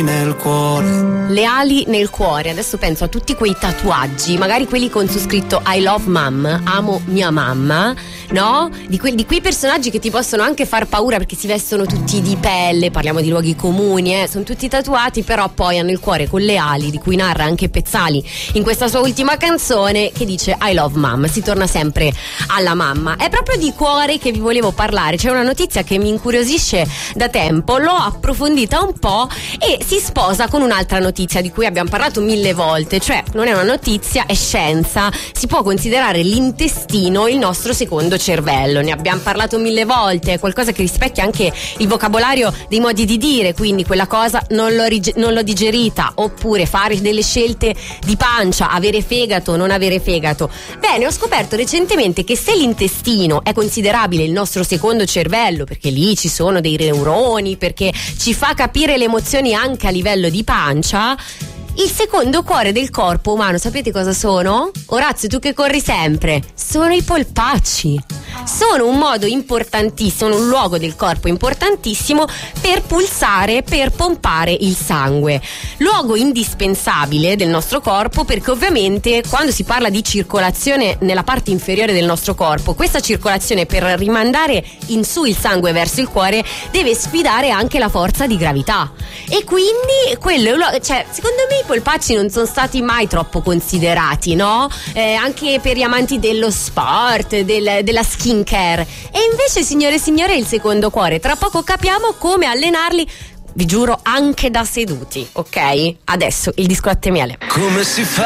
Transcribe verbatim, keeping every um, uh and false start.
nel cuore. Le ali nel cuore. Adesso penso a tutti quei tatuaggi, magari quelli con su scritto I love mom, amo mia mamma, no? Di, que- di quei personaggi che ti possono anche far paura perché si vestono tutti di pelle, parliamo di luoghi comuni, eh? Sono tutti tatuati, però poi hanno il cuore con le ali, di cui narra anche Pezzali in questa sua ultima canzone, che dice I love mom, si torna sempre alla mamma. È proprio di cuore che vi volevo parlare. C'è una notizia che mi incuriosisce da tempo, l'ho approfondita un po' e si sposa con un'altra notizia di cui abbiamo parlato mille volte, cioè non è una notizia, è scienza. Si può considerare l'intestino il nostro secondo cervello, ne abbiamo parlato mille volte, è qualcosa che rispecchia anche il vocabolario dei modi di dire, quindi quella cosa non l'ho, rig- non l'ho digerita, oppure fare delle scelte di pancia, avere fegato, non avere fegato. Bene, ho scoperto recentemente che se l'intestino è considerabile il nostro secondo cervello, perché lì ci sono dei neuroni, perché ci fa capire le emozioni anche a livello di pancia, il secondo cuore del corpo umano, sapete cosa sono? Orazio, tu che corri sempre, sono i polpacci. Sono un modo importantissimo, un luogo del corpo importantissimo per pulsare, per pompare il sangue. Luogo indispensabile del nostro corpo, perché ovviamente quando si parla di circolazione nella parte inferiore del nostro corpo, questa circolazione, per rimandare in su il sangue verso il cuore, deve sfidare anche la forza di gravità. E quindi quello è un luogo, cioè, secondo me i polpacci non sono stati mai troppo considerati, no? Eh, anche per gli amanti dello sport, del, della skin care. E invece, signore e signori, è il secondo cuore. Tra poco capiamo come allenarli, vi giuro, anche da seduti, ok? Adesso il disco a te miele. Come si fa